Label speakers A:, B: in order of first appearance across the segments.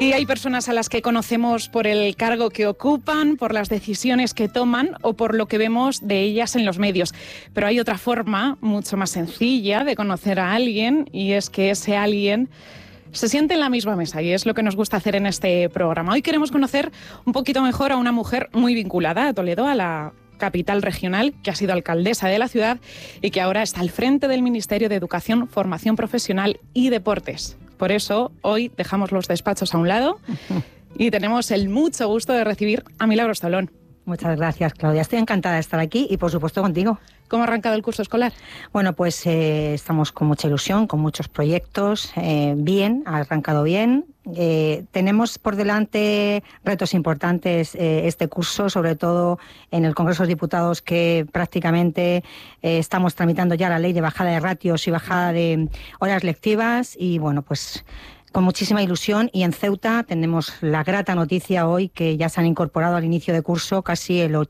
A: Y hay personas a las que conocemos por el cargo que ocupan, por las decisiones que toman o por lo que vemos de ellas en los medios. Pero hay otra forma mucho más sencilla de conocer a alguien, y es que ese alguien se siente en la misma mesa, y es lo que nos gusta hacer en este programa. Hoy queremos conocer un poquito mejor a una mujer muy vinculada a Toledo, a la capital regional, que ha sido alcaldesa de la ciudad y que ahora está al frente del Ministerio de Educación, Formación Profesional y Deportes. Por eso, hoy dejamos los despachos a un lado y tenemos el mucho gusto de recibir a Milagros Tolón.
B: Muchas gracias, Claudia. Estoy encantada de estar aquí y, por supuesto, contigo.
A: ¿Cómo ha arrancado el curso escolar?
B: Bueno, pues estamos con mucha ilusión, con muchos proyectos. Bien, ha arrancado bien. Tenemos por delante retos importantes este curso, sobre todo en el Congreso de Diputados, que prácticamente estamos tramitando ya la ley de bajada de ratios y bajada de horas lectivas. Y bueno, pues con muchísima ilusión, y en Ceuta tenemos la grata noticia hoy que ya se han incorporado al inicio de curso casi el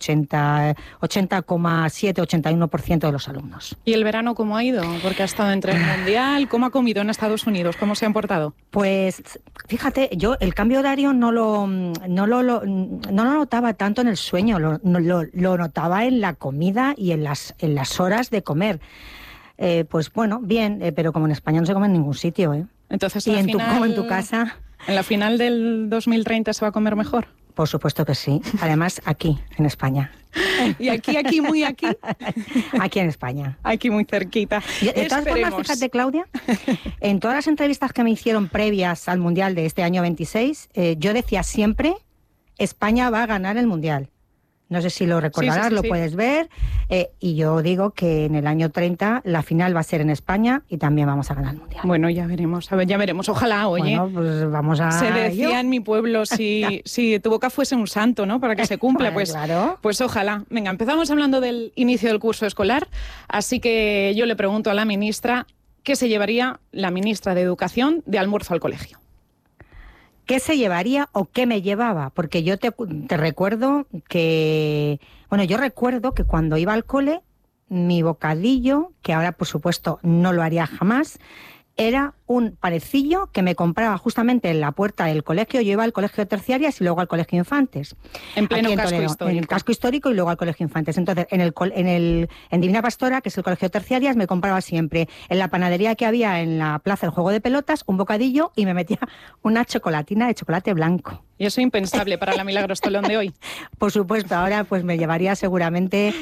B: 80,7-81% de los alumnos.
A: ¿Y el verano cómo ha ido? Porque ha estado entre el Mundial. ¿Cómo ha comido en Estados Unidos? ¿Cómo se han portado?
B: Pues fíjate, yo el cambio horario no lo notaba tanto en el sueño, lo notaba en la comida y en las horas de comer. Pues bueno, bien, pero como en España no se come en ningún sitio, ¿eh?
A: Entonces,
B: ¿Y como en tu casa?
A: ¿En la final del 2030 se va a comer mejor?
B: Por supuesto que sí. Además, aquí, en España.
A: Y aquí, muy aquí.
B: Aquí en España.
A: Aquí muy cerquita.
B: De todas formas, fíjate, Claudia, en todas las entrevistas que me hicieron previas al Mundial de este año 26, yo decía siempre, España va a ganar el Mundial. No sé si lo recordarás, sí. Lo puedes ver. Y yo digo que en el año 30 la final va a ser en España y también vamos a ganar el Mundial.
A: Bueno, ya veremos. Ya veremos. Ojalá, oye.
B: Bueno, pues vamos a...
A: Se decía en mi pueblo, si tu boca fuese un santo, ¿no? Para que se cumpla, pues,
B: claro.
A: Pues ojalá. Venga, empezamos hablando del inicio del curso escolar. Así que yo le pregunto a la ministra, ¿qué se llevaría la ministra de Educación de almuerzo al colegio?
B: ¿Qué se llevaría o qué me llevaba? Porque yo te recuerdo que... Bueno, yo recuerdo que cuando iba al cole, mi bocadillo, que ahora por supuesto no lo haría jamás, era un panecillo que me compraba justamente en la puerta del colegio. Yo iba al colegio de terciarias y luego al colegio Infantes.
A: En pleno casco histórico.
B: En el casco histórico y luego al colegio Infantes. Entonces, en Divina Pastora, que es el colegio de terciarias, me compraba siempre en la panadería que había en la plaza del Juego de Pelotas un bocadillo y me metía una chocolatina de chocolate blanco.
A: Y eso es impensable para la Milagros Tolón de hoy.
B: Por supuesto, ahora pues me llevaría seguramente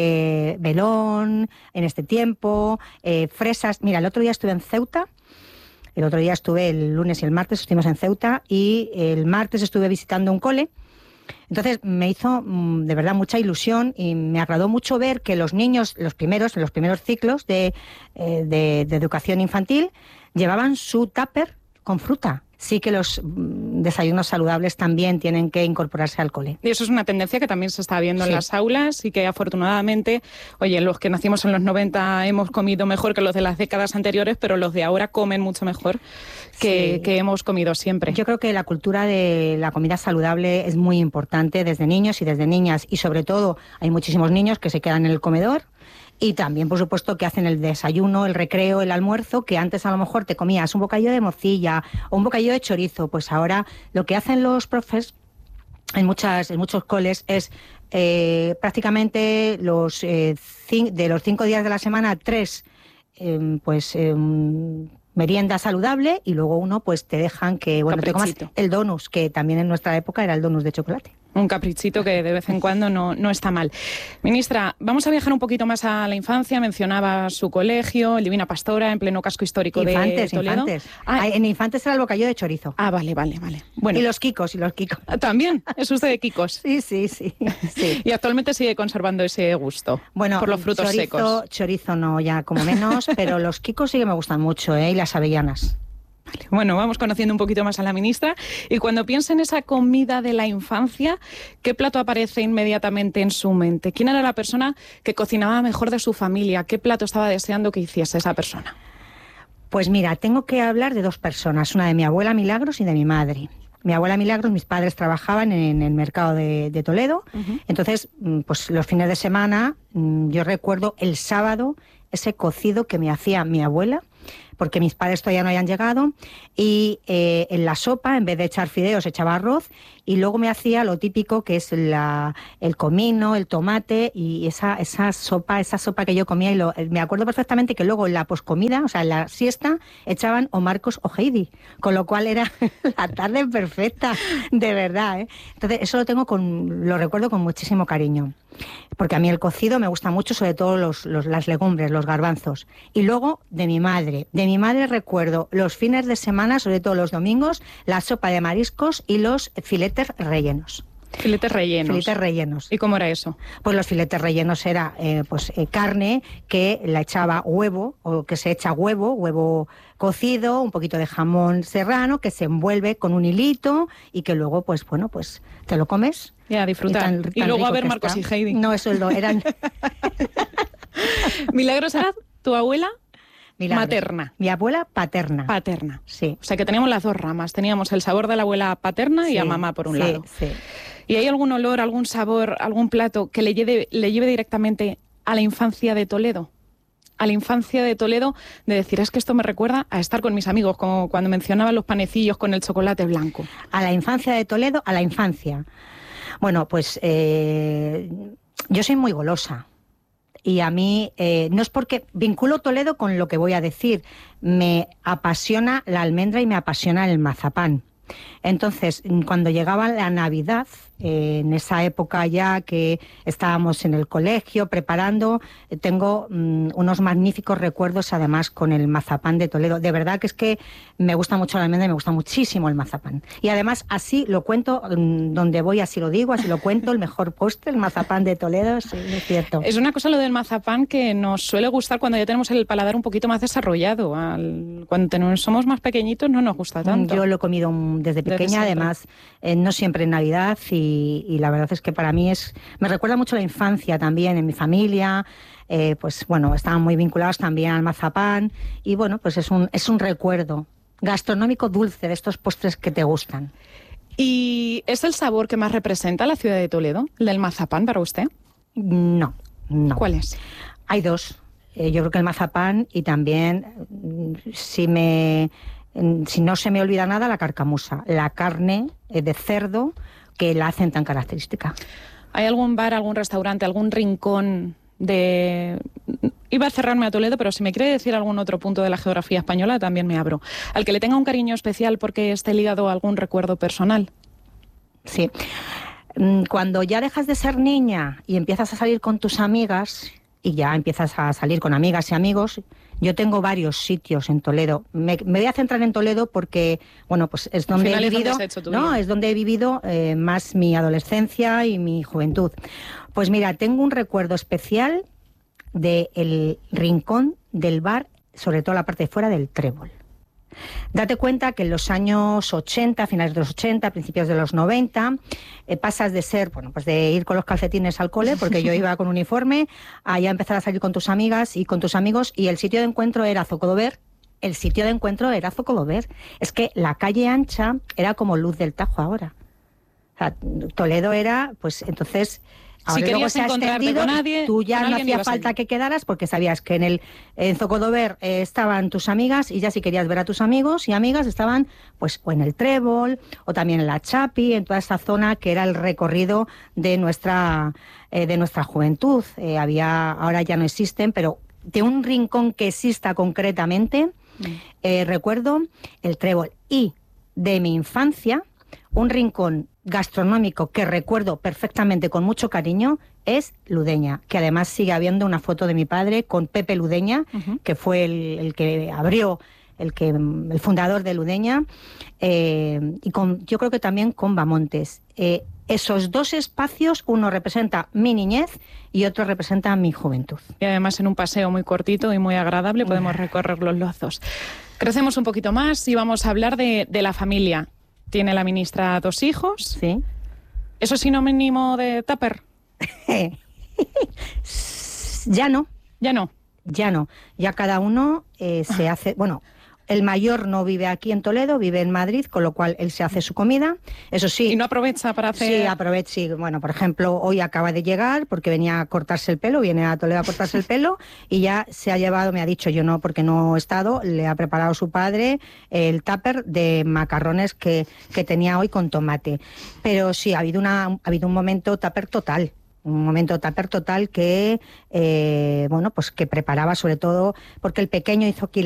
B: melón en este tiempo, fresas. Mira, el otro día estuve en Ceuta. El otro día estuve, el lunes y el martes estuvimos en Ceuta, y el martes estuve visitando un cole. Entonces me hizo de verdad mucha ilusión y me agradó mucho ver que los niños, en los primeros ciclos de educación infantil, llevaban su tupper con fruta. Sí que los desayunos saludables también tienen que incorporarse al cole.
A: Y eso es una tendencia que también se está viendo en las aulas, y que afortunadamente, oye, los que nacimos en los 90 hemos comido mejor que los de las décadas anteriores, pero los de ahora comen mucho mejor que hemos comido siempre.
B: Yo creo que la cultura de la comida saludable es muy importante desde niños y desde niñas, y sobre todo hay muchísimos niños que se quedan en el comedor. Y también, por supuesto, que hacen el desayuno, el recreo, el almuerzo, que antes a lo mejor te comías un bocadillo de morcilla o un bocadillo de chorizo. Pues ahora lo que hacen los profes en muchos coles es prácticamente de los 5 días de la semana, 3 merienda saludable, y luego uno pues te dejan que te comas el donus, que también en nuestra época era el donus de chocolate.
A: Un caprichito que de vez en cuando no está mal. Ministra, vamos a viajar un poquito más a la infancia. Mencionaba su colegio, el Divina Pastora, en pleno casco histórico de Toledo.
B: Infantes. En Infantes era el bocadillo de chorizo.
A: Ah, vale. Bueno.
B: Y los Kikos.
A: ¿También? ¿Es usted de Kikos?
B: Sí.
A: Y actualmente sigue conservando ese gusto por los frutos secos.
B: Chorizo no, ya como menos, pero los Kikos sí que me gustan mucho, y las avellanas.
A: Vale, bueno, vamos conociendo un poquito más a la ministra, y cuando piensa en esa comida de la infancia, ¿qué plato aparece inmediatamente en su mente? ¿Quién era la persona que cocinaba mejor de su familia? ¿Qué plato estaba deseando que hiciese esa persona?
B: Pues mira, tengo que hablar de dos personas, una de mi abuela Milagros y de mi madre. Mi abuela Milagros, mis padres trabajaban en el mercado de Toledo. Entonces, pues los fines de semana, yo recuerdo el sábado ese cocido que me hacía mi abuela, porque mis padres todavía no habían llegado, y en la sopa, en vez de echar fideos, echaba arroz, y luego me hacía lo típico, que es el comino, el tomate, y esa sopa que yo comía, y me acuerdo perfectamente que luego en la poscomida, o sea, en la siesta, echaban o Marcos o Heidi, con lo cual era la tarde perfecta, de verdad, ¿eh? Entonces, eso lo recuerdo con muchísimo cariño, porque a mí el cocido me gusta mucho, sobre todo las legumbres, los garbanzos. Y luego de mi madre recuerdo los fines de semana, sobre todo los domingos, la sopa de mariscos y los filetes rellenos.
A: Filetes rellenos.
B: Filetes rellenos.
A: ¿Y cómo era eso?
B: Pues los filetes rellenos era carne que la echaba huevo, o que se echa huevo cocido, un poquito de jamón serrano, que se envuelve con un hilito y que luego, pues bueno, pues te lo comes.
A: Ya, disfrutar. Y luego a ver Marcos y Heidi.
B: No, eso eran...
A: Milagros era tu abuela...
B: Milagros.
A: Materna.
B: Mi abuela paterna.
A: Paterna.
B: Sí.
A: O sea que teníamos las dos ramas. Teníamos el sabor de la abuela paterna y a mamá por un lado.
B: Sí.
A: ¿Y hay algún olor, algún sabor, algún plato que le lleve directamente a la infancia de Toledo? A la infancia de Toledo, de decir, es que esto me recuerda a estar con mis amigos, como cuando mencionaban los panecillos con el chocolate blanco.
B: A la infancia de Toledo, a la infancia. Bueno, pues yo soy muy golosa. Y a mí, no es porque vinculo Toledo con lo que voy a decir, me apasiona la almendra y me apasiona el mazapán. Entonces, cuando llegaba la Navidad, en esa época ya que estábamos en el colegio preparando, tengo unos magníficos recuerdos además con el mazapán de Toledo. De verdad que es que me gusta mucho la almendra y me gusta muchísimo el mazapán. Y además así lo cuento, donde voy así lo digo, así lo cuento, el mejor postre, el mazapán de Toledo, sí, es cierto.
A: Es una cosa lo del mazapán que nos suele gustar cuando ya tenemos el paladar un poquito más desarrollado. Cuando somos más pequeñitos no nos gusta tanto.
B: Yo lo he comido desde pequeña, además, no siempre en Navidad, y la verdad es que para mí me recuerda mucho la infancia también, en mi familia, pues bueno, estaban muy vinculados también al mazapán, y bueno, pues es un recuerdo gastronómico dulce de estos postres que te gustan.
A: ¿Y es el sabor que más representa la ciudad de Toledo, el del mazapán para usted?
B: No.
A: ¿Cuál es?
B: Hay dos. Yo creo que el mazapán y también, si no se me olvida nada, la carcamusa, la carne de cerdo que la hacen tan característica.
A: ¿Hay algún bar, algún restaurante, algún rincón de... Iba a cerrarme a Toledo, pero si me quiere decir algún otro punto de la geografía española, también me abro. Al que le tenga un cariño especial porque esté ligado a algún recuerdo personal.
B: Sí. Cuando ya dejas de ser niña y empiezas a salir con tus amigas, y ya empiezas a salir con amigas y amigos, yo tengo varios sitios en Toledo. Me voy a centrar en Toledo porque, bueno, pues es donde he vivido, es donde he vivido más mi adolescencia y mi juventud. Pues mira, tengo un recuerdo especial del rincón del bar, sobre todo la parte de fuera del Trébol. Date cuenta que en los años 80, finales de los 80, principios de los 90, pasas de ser, bueno, pues de ir con los calcetines al cole, porque yo iba con uniforme, a ya empezar a salir con tus amigas y con tus amigos, y el sitio de encuentro era Zocodover. Es que la calle ancha era como Luz del Tajo ahora. O sea, Toledo era, pues entonces... Ahora,
A: si querías encontrarte con nadie,
B: tú ya no hacía falta que quedaras porque sabías que en Zocodover estaban tus amigas, y ya si querías ver a tus amigos y amigas estaban pues o en el Trébol o también en la Chapi, en toda esa zona que era el recorrido de nuestra juventud. Ahora ya no existen, pero de un rincón que exista concretamente, recuerdo el Trébol. Y de mi infancia, un rincón gastronómico que recuerdo perfectamente con mucho cariño es Ludeña, que además sigue habiendo una foto de mi padre con Pepe Ludeña, que fue el que abrió, el fundador de Ludeña, y yo creo que también con Bamontes. Esos dos espacios, uno representa mi niñez y otro representa mi juventud.
A: Y además en un paseo muy cortito y muy agradable podemos recorrer los dos. Crecemos un poquito más y vamos a hablar de la familia. Tiene la ministra 2 hijos.
B: Sí.
A: ¿Eso es sinónimo de tupper?
B: Ya no.
A: Ya no.
B: Ya no. Ya cada uno se hace... Bueno, El mayor no vive aquí en Toledo, vive en Madrid, con lo cual él se hace su comida. Eso sí.
A: ¿Y no aprovecha para hacer...?
B: Sí, aprovecha. Sí. Bueno, por ejemplo, hoy acaba de llegar porque venía a cortarse el pelo, viene a Toledo a cortarse el pelo y ya se ha llevado, me ha dicho, yo no, porque no he estado, le ha preparado su padre el tupper de macarrones que tenía hoy con tomate. Pero sí, ha habido un momento tupper total. Un momento tupper total que, bueno, pues que preparaba sobre todo, porque el pequeño hizo aquí